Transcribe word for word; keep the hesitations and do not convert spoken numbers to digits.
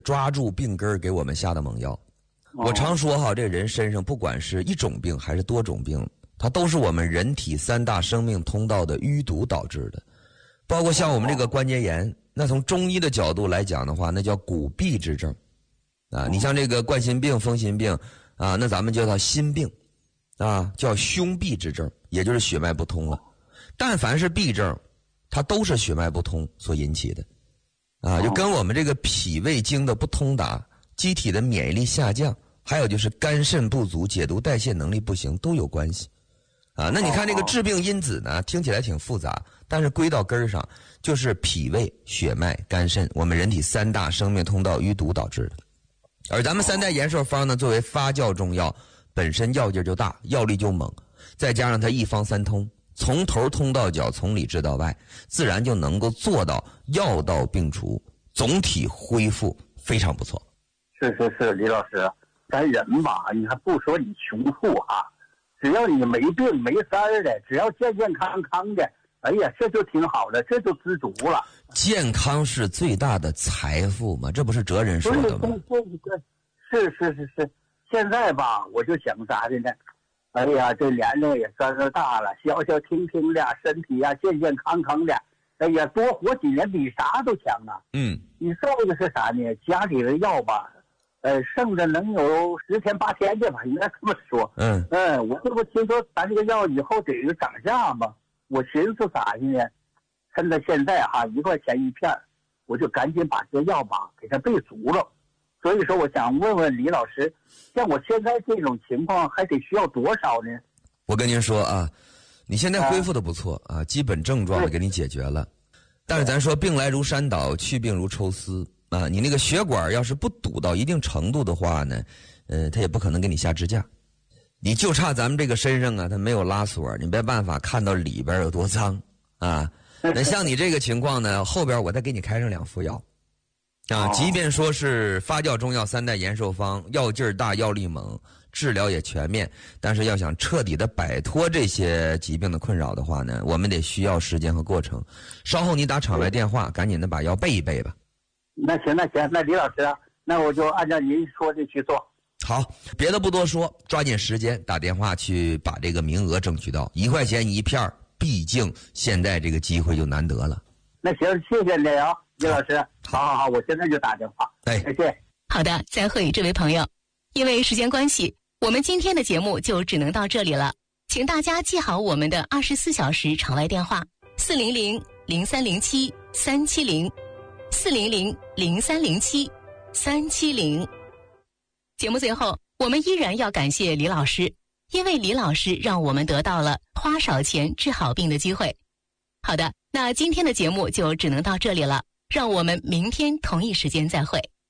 抓住病根儿给我们下的猛药。我常说哈，这人身上不管是一种病还是多种病，它都是我们人体三大生命通道的淤堵导致的。包括像我们这个关节炎，那从中医的角度来讲的话，那叫骨痹之症啊。你像这个冠心病、风心病啊，那咱们叫它心病啊，叫胸痹之症，也就是血脉不通了。但凡是痹症，它都是血脉不通所引起的啊，就跟我们这个脾胃经的不通达、机体的免疫力下降，还有就是肝肾不足、解毒代谢能力不行都有关系啊。那你看这个致病因子呢，听起来挺复杂，但是归到根儿上就是脾胃、血脉、肝肾，我们人体三大生命通道淤堵导致的。而咱们三代延寿方呢，作为发酵中药，本身药劲就大，药力就猛，再加上它一方三通，从头通到脚，从里治到外，自然就能够做到药到病除，总体恢复非常不错。 是是是，李老师，咱人吧，你还不说你穷富啊，只要你没病没灾儿的，只要健健康康的，哎呀，这就挺好的，这就知足了。 健康是最大的财富嘛，这不是哲人说的吗？ 是是是是，现在吧，我就想啥的呢？哎呀，这年龄也算是大了，消消停停的，身体呀、啊、健健康康的，哎呀，多活几年比啥都强啊。 嗯， 你再一个是啥呢？家里的药吧，呃，剩着能有十天八天的吧，应该这么说。 嗯嗯，我这不听说咱这个药以后得涨价吗？我寻思啥呢？趁着现在哈、啊、一块钱一片，我就赶紧把这个药吧给它备足了。所以说，我想问问李老师，像我现在这种情况，还得需要多少呢？ 我跟您说啊，你现在恢复的不错啊，基本症状给你解决了。但是咱说病来如山倒，去病如抽丝啊，你那个血管要是不堵到一定程度的话呢，呃，他也不可能给你下支架。你就差咱们这个身上啊，它没有拉锁，你没办法看到里边有多脏啊。那像你这个情况呢，后边我再给你开上两副药。啊，即便说是发酵中药三代延寿方，药劲儿大，药力猛，治疗也全面，但是要想彻底的摆脱这些疾病的困扰的话呢，我们得需要时间和过程。稍后你打场外电话，赶紧的把药备一备吧。 那行，那行，那李老师啊，那我就按照您说的去做。 好，别的不多说，抓紧时间打电话去把这个名额争取到，一块钱一片，毕竟现在这个机会就难得了。 那行，谢谢你啊，李老师。好好好，我现在就打电话。 哎， 再见。 好的，再会，这位朋友。因为时间关系，我们今天的节目就只能到这里了，请大家记好我们的二十四小时场外电话：四零零零三零七三七零，四零零零三零七三七零。节目最后，我们依然要感谢李老师，因为李老师让我们得到了花少钱治好病的机会。好的，那今天的节目就只能到这里了，让我们明天同一时间再会。